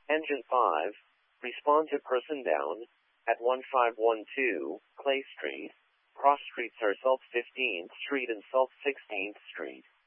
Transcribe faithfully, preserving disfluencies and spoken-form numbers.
Engine five, respond to person down at one five one two Clay Street. Cross streets are South fifteenth Street and South sixteenth Street.